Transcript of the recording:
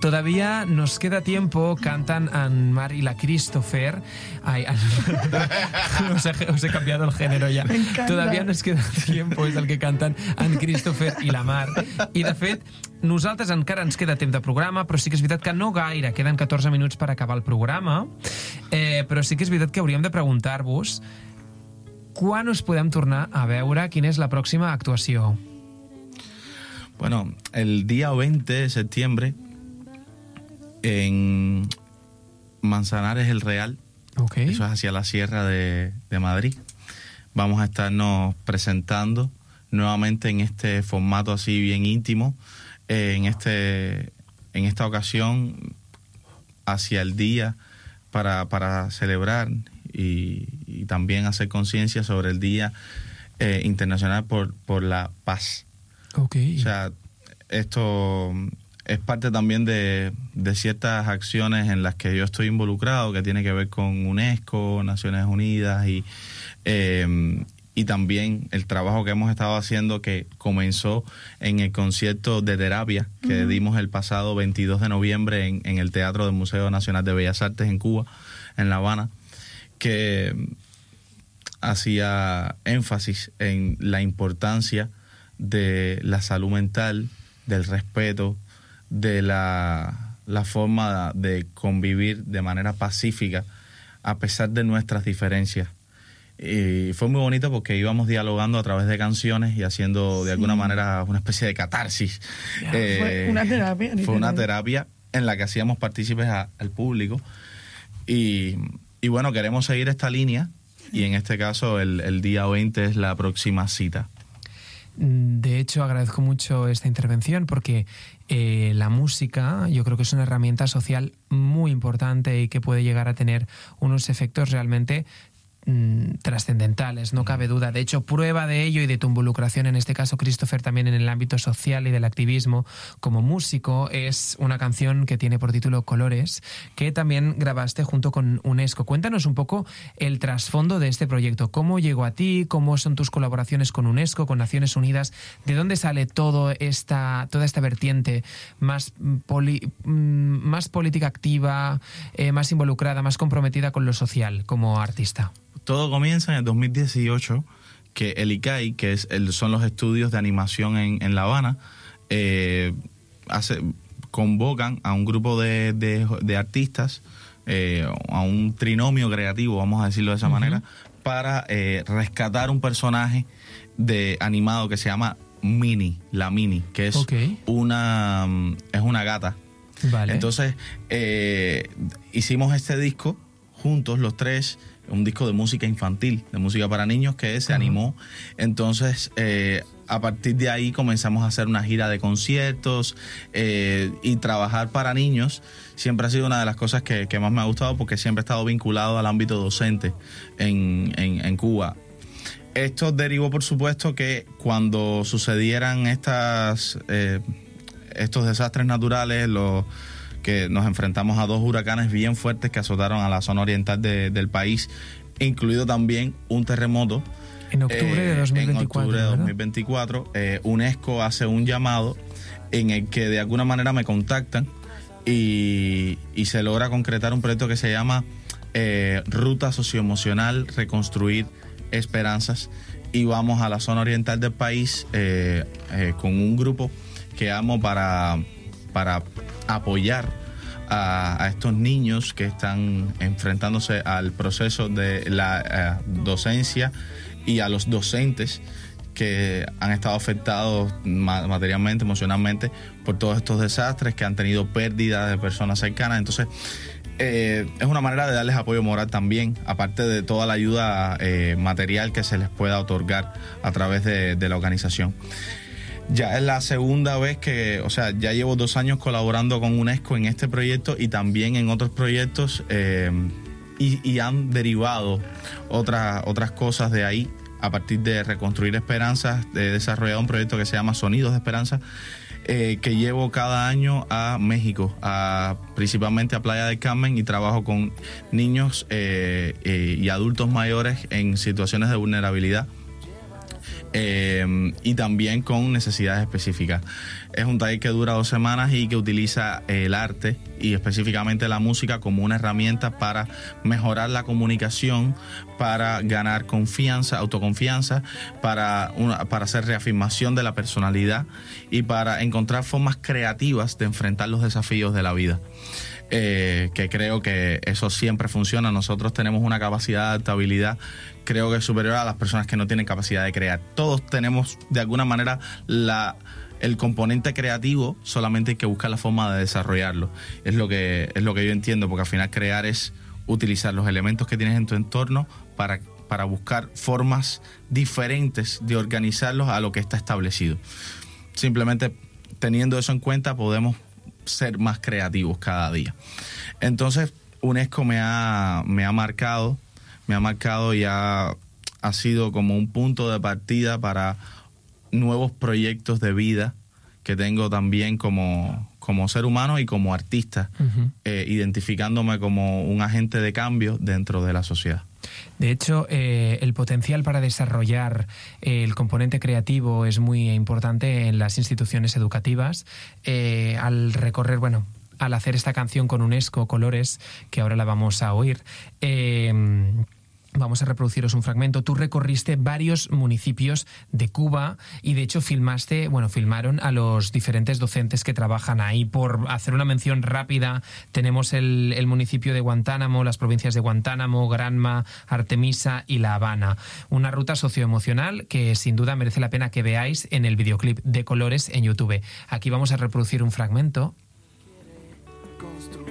Todavía nos queda tiempo, cantan Anne-Mar y la Christopher. Ai, os he cambiado el género ja. Todavía nos queda tiempo, és el que canten Anne Christopher i la Mar. I de fet, nosaltres encara ens queda temps de programa, però sí que és veritat que no gaire, queden 14 minuts per acabar el programa, però sí que és veritat que hauríem de preguntar-vos quan us podem tornar a veure, quina és la pròxima actuació. Bueno, el día 20 de septiembre en Manzanares el Real, Okay. Eso es hacia la Sierra de Madrid. Vamos a estarnos presentando nuevamente en este formato así bien íntimo, en esta ocasión hacia el día para celebrar y también hacer conciencia sobre el Día Internacional por la Paz. Okay. O sea, esto es parte también de ciertas acciones en las que yo estoy involucrado, que tiene que ver con UNESCO, Naciones Unidas y también el trabajo que hemos estado haciendo, que comenzó en el concierto de terapia que dimos el pasado 22 de noviembre en el Teatro del Museo Nacional de Bellas Artes en Cuba, en La Habana, que hacía énfasis en la importancia de la salud mental, del respeto, de la forma de convivir de manera pacífica a pesar de nuestras diferencias. Y fue muy bonito porque íbamos dialogando a través de canciones y haciendo de alguna manera una especie de catarsis. Fue una terapia. Fue una terapia en la que hacíamos partícipes al público. Y bueno, queremos seguir esta línea y en este caso el día 20 es la próxima cita. De hecho, agradezco mucho esta intervención porque la música yo creo que es una herramienta social muy importante y que puede llegar a tener unos efectos realmente trascendentales, no cabe duda. De hecho, prueba de ello y de tu involucración, en este caso, Christopher, también en el ámbito social y del activismo como músico, es una canción que tiene por título Colores, que también grabaste junto con UNESCO. Cuéntanos un poco el trasfondo de este proyecto. ¿Cómo llegó a ti? ¿Cómo son tus colaboraciones con UNESCO, con Naciones Unidas? ¿De dónde sale toda esta vertiente más política activa, más involucrada, más comprometida con lo social como artista? Todo comienza en el 2018, que el ICAI, que son los estudios de animación en La Habana, convocan a un grupo de artistas, a un trinomio creativo, vamos a decirlo de esa manera, para rescatar un personaje animado que se llama Minnie, la Minnie, que es una gata. Vale. Entonces, hicimos este disco juntos, los tres, un disco de música infantil, de música para niños, que se animó. Entonces, a partir de ahí comenzamos a hacer una gira de conciertos y trabajar para niños. Siempre ha sido una de las cosas que más me ha gustado, porque siempre he estado vinculado al ámbito docente en Cuba. Esto derivó, por supuesto, que cuando sucedieran estos desastres naturales, que nos enfrentamos a 2 huracanes bien fuertes que azotaron a la zona oriental del país, incluido también un terremoto. En octubre de 2024. En octubre de 2024, UNESCO hace un llamado en el que de alguna manera me contactan y se logra concretar un proyecto que se llama Ruta Socioemocional Reconstruir Esperanzas, y vamos a la zona oriental del país con un grupo que amo para apoyar a estos niños que están enfrentándose al proceso de la docencia y a los docentes que han estado afectados materialmente, emocionalmente por todos estos desastres, que han tenido pérdidas de personas cercanas. Entonces, es una manera de darles apoyo moral también, aparte de toda la ayuda material que se les pueda otorgar a través de la organización. Ya es la segunda vez ya llevo 2 años colaborando con UNESCO en este proyecto y también en otros proyectos, y han derivado otras cosas de ahí. A partir de Reconstruir Esperanzas, he desarrollado un proyecto que se llama Sonidos de Esperanza, que llevo cada año a México, principalmente a Playa del Carmen, y trabajo con niños y adultos mayores en situaciones de vulnerabilidad. y también con necesidades específicas. Es un taller que dura 2 semanas y que utiliza el arte y específicamente la música como una herramienta para mejorar la comunicación, para ganar confianza, autoconfianza, para hacer reafirmación de la personalidad y para encontrar formas creativas de enfrentar los desafíos de la vida. Que creo que eso siempre funciona. Nosotros tenemos una capacidad de adaptabilidad, creo que es superior a las personas que no tienen capacidad de crear. Todos tenemos de alguna manera el componente creativo, solamente hay que buscar la forma de desarrollarlo. Es lo que yo entiendo, porque al final crear es utilizar los elementos que tienes en tu entorno para buscar formas diferentes de organizarlos a lo que está establecido. Simplemente teniendo eso en cuenta podemos ser más creativos cada día. Entonces UNESCO me ha marcado y ha sido como un punto de partida para nuevos proyectos de vida que tengo también como ser humano y como artista, identificándome como un agente de cambio dentro de la sociedad. De hecho, el potencial para desarrollar el componente creativo es muy importante en las instituciones educativas. Al hacer esta canción con UNESCO, Colores, que ahora la vamos a oír, vamos a reproduciros un fragmento. Tú recorriste varios municipios de Cuba y de hecho filmaron a los diferentes docentes que trabajan ahí. Por hacer una mención rápida, tenemos el municipio de Guantánamo, las provincias de Guantánamo, Granma, Artemisa y La Habana. Una ruta socioemocional que sin duda merece la pena que veáis en el videoclip de Colores en YouTube. Aquí vamos a reproducir un fragmento.